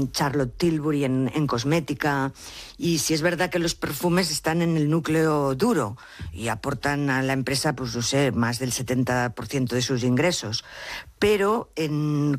Charlotte Tilbury en cosmética, y sí es verdad que los perfumes están en el núcleo duro y aportan a la empresa, pues no sé, más del 70% de sus ingresos. Pero